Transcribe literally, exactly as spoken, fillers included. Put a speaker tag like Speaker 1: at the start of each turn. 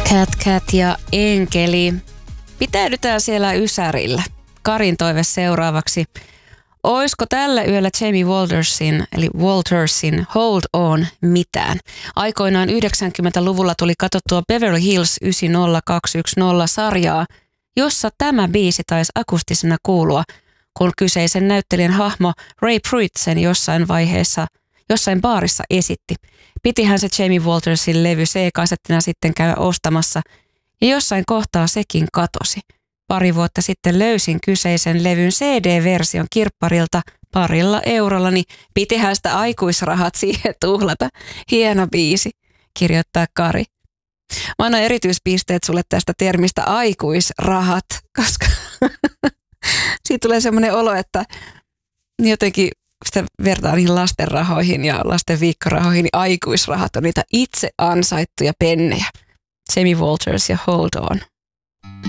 Speaker 1: Cat Cat ja Enkeli. Pitäydytään siellä Ysärillä. Karin toive seuraavaksi. Oisko tällä yöllä Jamie Waltersin, eli Waltersin Hold On mitään? Aikoinaan yhdeksänkymmentäluvulla tuli katsottua Beverly Hills yhdeksänkymmentä-kaksisataayksitoista-sarjaa, jossa tämä biisi taisi akustisena kuulua, kun kyseisen näyttelijän hahmo Ray Pruitt sen jossain vaiheessa, jossain baarissa esitti. Pitihän se Jamie Waltersin levy C-kasettina sitten käydä ostamassa, ja jossain kohtaa sekin katosi. Pari vuotta sitten löysin kyseisen levyn C D-version kirpparilta parilla eurolla, niin pitihän sitä aikuisrahat siihen tuhlata. Hieno biisi, kirjoittaa Kari. Mä annan erityispisteet sulle tästä termistä aikuisrahat, koska siitä tulee semmoinen olo, että jotenkin sitä vertaa niihin lastenrahoihin ja lasten viikkorahoihin, niin aikuisrahat on niitä itse ansaittuja pennejä. Jamie Walters ja Hold On.